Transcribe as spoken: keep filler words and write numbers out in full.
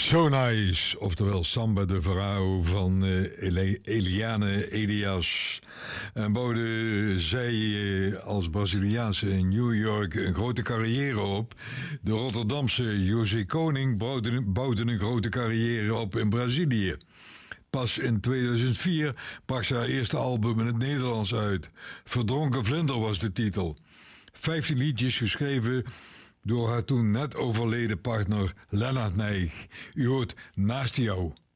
So Nice, oftewel Samba de Verao van uh, Ele- Eliane Elias. En bouwde zij uh, als Braziliaanse in New York een grote carrière op. De Rotterdamse José Koning bouwde, bouwde een grote carrière op in Brazilië. Pas in tweeduizend vier bracht ze haar eerste album in het Nederlands uit. Verdronken Vlinder was de titel. Vijftien liedjes geschreven door haar toen net overleden partner Lennart Nijg. U hoort Naast jou.